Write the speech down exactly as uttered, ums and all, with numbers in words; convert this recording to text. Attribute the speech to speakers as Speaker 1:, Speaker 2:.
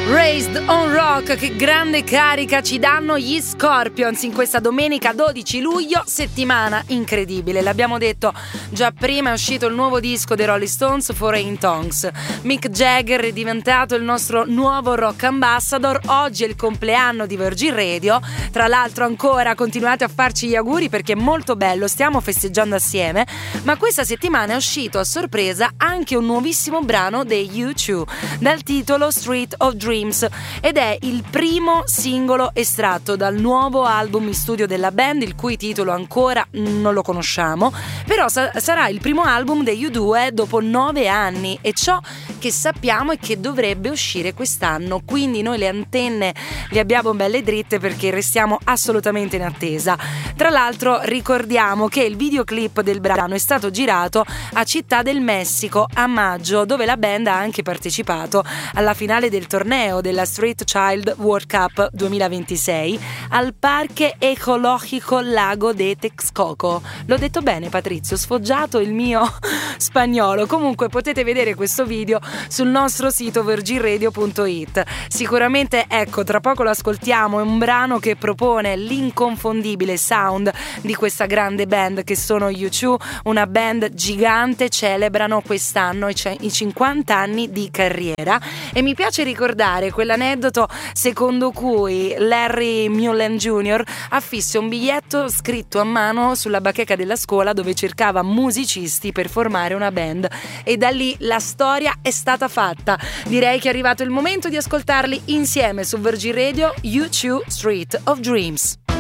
Speaker 1: Raised on Rock, che grande carica ci danno gli Scorpions in questa domenica dodici luglio, settimana incredibile. L'abbiamo detto già prima, è uscito il nuovo disco dei Rolling Stones, Foreign Tongues. Mick Jagger è diventato il nostro nuovo rock ambassador. Oggi è il compleanno di Virgin Radio. Tra l'altro ancora continuate a farci gli auguri perché è molto bello, stiamo festeggiando assieme. Ma questa settimana è uscito a sorpresa anche un nuovissimo brano dei U due dal titolo Street of Dreams, ed è il primo singolo estratto dal nuovo album in studio della band, il cui titolo ancora non lo conosciamo, però sa- sarà il primo album degli U due dopo nove anni, e ciò che sappiamo è che dovrebbe uscire quest'anno, quindi noi le antenne le abbiamo belle dritte perché restiamo assolutamente in attesa. Tra l'altro ricordiamo che il videoclip del brano è stato girato a Città del Messico a maggio, dove la band ha anche partecipato alla finale del torneo della Street Child World Cup duemilaventisei al Parque Ecológico Lago de Texcoco. L'ho detto bene, Patrizio? Sfoggiato il mio spagnolo. Comunque potete vedere questo video sul nostro sito virgin radio punto it. Sicuramente, ecco, tra poco lo ascoltiamo, è un brano che propone l'inconfondibile sound di questa grande band che sono U due, una band gigante. Celebrano quest'anno i, c- i cinquanta anni di carriera, e mi piace ricordare quell'aneddoto secondo cui Larry Mullen Junior affisse un biglietto scritto a mano sulla bacheca della scuola dove cercava musicisti per formare una band, e da lì la storia è stata fatta. Direi che è arrivato il momento di ascoltarli insieme su Virgin Radio, U due Street of Dreams.